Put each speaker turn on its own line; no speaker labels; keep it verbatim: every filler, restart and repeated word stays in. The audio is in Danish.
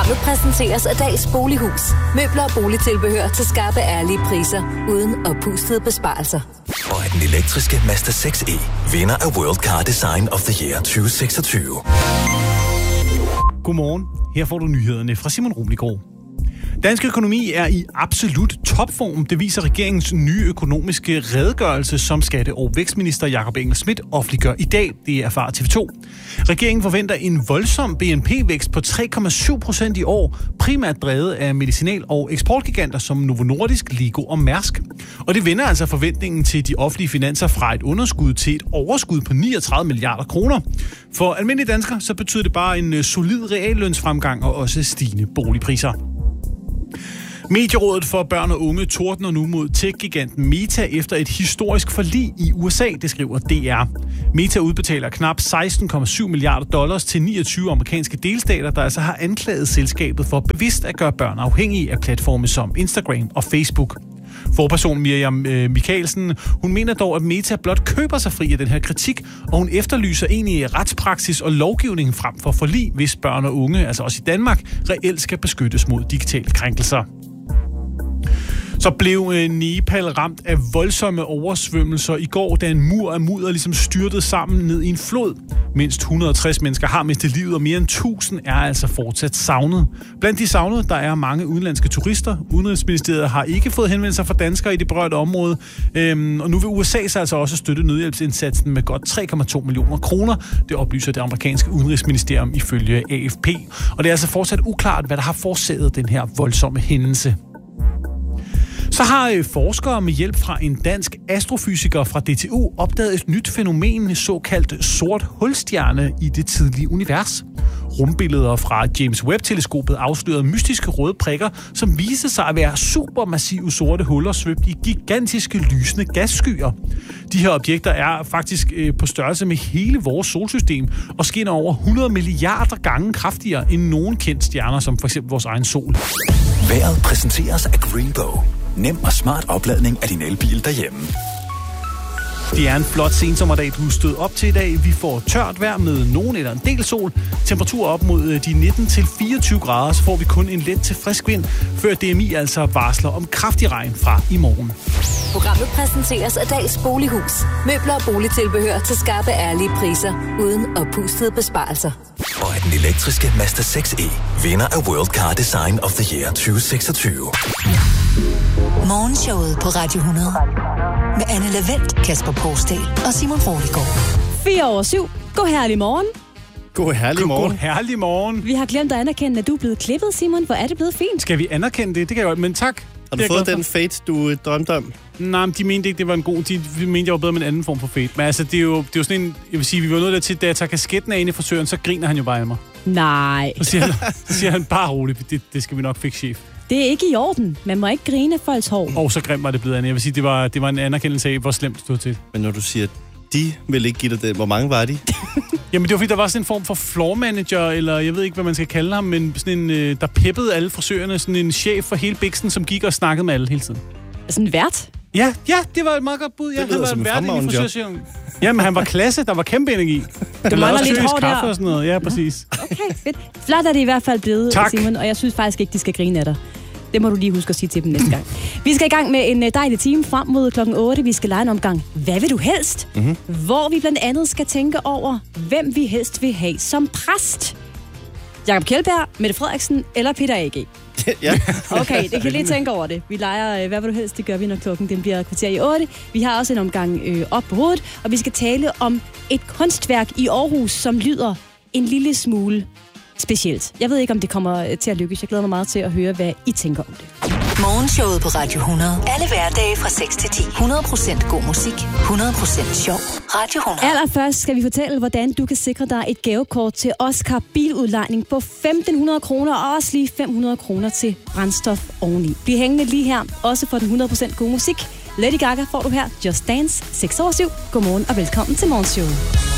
Programmet præsenteres af Dals Bolighus. Møbler og boligtilbehør til skarpe, ærlige priser, uden oppustede besparelser.
Og at den elektriske Mazda seks e vinder af World Car Design of the Year tyve seksogtyve.
Godmorgen. Her får du nyhederne fra Simon Rumligård. Dansk økonomi er i absolut topform. Det viser regeringens nye økonomiske redegørelse, som skatte- og vækstminister Jakob Engel-Schmidt offentliggør i dag. Det erfarer T V to. Regeringen forventer en voldsom B N P-vækst på tre komma syv procent i år, primært drevet af medicinal- og eksportgiganter som Novo Nordisk, Lego og Mærsk. Og det vender altså forventningen til de offentlige finanser fra et underskud til et overskud på niogtredive milliarder kroner. For almindelige danskere så betyder det bare en solid reallønsfremgang og også stigende boligpriser. Medierådet for børn og unge tordner nu mod tech-giganten Meta efter et historisk forlig i U S A, det skriver D R. Meta udbetaler knap seksten komma syv milliarder dollars til niogtyve amerikanske delstater, der altså har anklaget selskabet for bevidst at gøre børn afhængige af platforme som Instagram og Facebook. Forperson Miriam øh, Mikkelsen, hun mener dog, at Meta blot køber sig fri af den her kritik, og hun efterlyser egentlig retspraksis og lovgivning frem for forlig, hvis børn og unge, altså også i Danmark, reelt skal beskyttes mod digitale krænkelser. Så blev Nepal ramt af voldsomme oversvømmelser i går, da en mur af mudder ligesom styrtede sammen ned i en flod. Mindst et hundrede og tres mennesker har mistet livet, og mere end tusind er altså fortsat savnet. Blandt de savnede, der er mange udenlandske turister. Udenrigsministeriet har ikke fået henvendelser fra danskere i det berørte område. Øhm, og nu vil U S A så altså også støtte nødhjælpsindsatsen med godt tre komma to millioner kroner. Det oplyser det amerikanske udenrigsministerium ifølge A F P. Og det er altså fortsat uklart, hvad der har forårsaget den her voldsomme hændelse. Så har forskere med hjælp fra en dansk astrofysiker fra D T U opdaget et nyt fænomen, såkaldt sort hulstjerne i det tidlige univers. Rumbilleder fra James Webb-teleskopet afslørede mystiske røde prikker, som viste sig at være supermassive sorte huller svøbt i gigantiske lysende gasskyer. De her objekter er faktisk på størrelse med hele vores solsystem og skinner over hundrede milliarder gange kraftigere end nogen kendt stjerner, som for eksempel vores egen sol.
Vejret præsenteres af Greenbow. Nem og smart opladning af din elbil derhjemme.
Det er en flot sensommerdag, du stød op til i dag. Vi får tørt vejr med nogen eller en del sol. Temperatur op mod de nitten til fireogtyve grader, så får vi kun en let til frisk vind, før D M I altså varsler om kraftig regn fra i morgen.
Programmet præsenteres af Dals Bolighus. Møbler og boligtilbehør til skarpe, ærlige priser, uden oppustede besparelser.
Og at den elektriske Mazda seks e vinder af World Car Design of the Year tyve seksogtyve.
Morgenshowet på Radio hundrede. Med Anne Lavendt, Kasper Porsdal og Simon Rumligård.
Fire over syv. God herlig morgen.
God herlig morgen.
God herlig morgen.
Vi har glemt at anerkende, at du er blevet klippet, Simon. Hvor er det blevet fint.
Skal vi anerkende det? Det kan jeg godt, men tak.
Har du fået den fade, du drømte om?
Nej, men de mente ikke, det var en god... De mente, jeg var bedre med en anden form for fade. Men altså, det er jo, det er jo sådan en... Jeg vil sige, vi var nødt der til, da jeg tager kasketten af inde i frisøren, så griner han jo bare af mig.
Nej.
Så siger han, så siger han bare roligt, det, det skal vi nok fikse, chef.
Det er ikke i orden. Man må ikke grine af folks hår.
Og så grimt var det blevet, Anne. Jeg vil sige, det var, det var en anerkendelse af, hvor slemt det stod til.
Men når du siger, de vil ikke give dig det, hvor mange var de?
Jamen, det var fordi, der var sådan en form for floor manager, eller jeg ved ikke, hvad man skal kalde ham, men sådan en, der peppede alle frisørerne, sådan en chef for hele biksen, som gik og snakkede med alle hele tiden.
Sådan en vært?
Ja, ja, det var et meget godt bud. Ja,
det
han var
som
en
en
vært i
fremragende
Jamen, han var klasse, der var kæmpe energi.
Du mangler lidt hår der.
Kaffe og sådan noget. Ja, præcis.
Okay, fedt. Flot er det i hvert fald blevet,
tak. Simon,
og jeg synes faktisk ikke, de skal grine af dig. Det må du lige huske at sige til dem næste gang. Vi skal i gang med en dejlig time frem mod klokken otte. Vi skal lege en omgang. Hvad vil du helst? Mm-hmm. Hvor vi blandt andet skal tænke over, hvem vi helst vil have som præst. Jakob Kjeldberg, Mette Frederiksen eller Peter A G?
Ja.
Okay, det kan lige tænke over det. Vi leger, hvad vil du helst? Det gør vi, når klokken den bliver kvarter i otte. Vi har også en omgang øh, op på hovedet, og vi skal tale om et kunstværk i Aarhus, som lyder en lille smule specielt. Jeg ved ikke, om det kommer til at lykkes. Jeg glæder mig meget til at høre, hvad I tænker om det.
Morgenshowet på Radio hundrede. Alle hverdage fra seks til ti. hundrede procent god musik. hundrede procent sjov. Radio hundrede.
Allerførst skal vi fortælle, hvordan du kan sikre dig et gavekort til Oscar biludlejning på femten hundrede kroner, og også lige fem hundrede kroner til brændstof oveni. Bliv hængende lige her, også for den hundrede procent god musik. Lady Gaga får du her. Just Dance, seks over syv. Godmorgen og velkommen til Morgenshowet.